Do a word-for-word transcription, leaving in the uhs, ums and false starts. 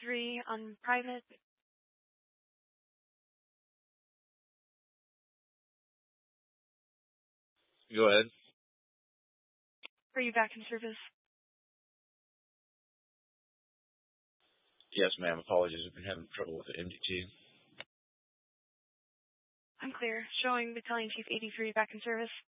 eighty-three on private. Go ahead. Are you back in service? Yes, ma'am. Apologies. I've been having trouble with the M D T. I'm clear. Showing Battalion Chief eighty-three back in service.